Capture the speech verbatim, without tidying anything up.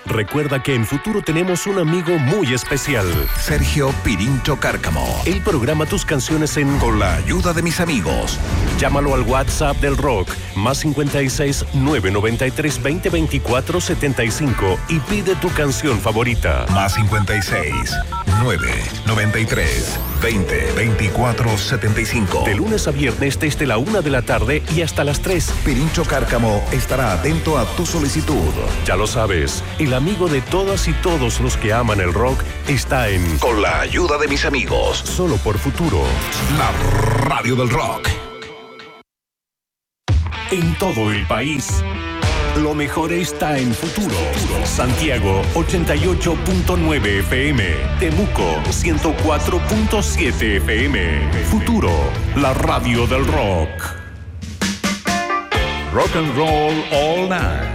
Recuerda que en Futuro tenemos un amigo muy especial. Sergio Pirincho Cárcamo. Él programa tus canciones en Con la ayuda de mis amigos. Llámalo al WhatsApp del rock, más cincuenta y seis, nueve noventa y tres, veinte, veinticuatro, setenta y cinco y pide tu canción favorita. Más cincuenta y seis, nueve noventa y tres, veinte, veinticuatro, setenta y cinco. De lunes a viernes desde la una de la tarde y hasta las tres. Pirincho Cárcamo estará atento a tu solicitud. Ya lo sabes, el amigo de todas y todos los que aman el rock está en Con la ayuda de mis amigos. Solo por Futuro. La radio del rock. En todo el país, lo mejor está en Futuro. Santiago ochenta y ocho punto nueve F M, Temuco ciento cuatro punto siete F M. Futuro, la radio del rock. Rock and roll all night.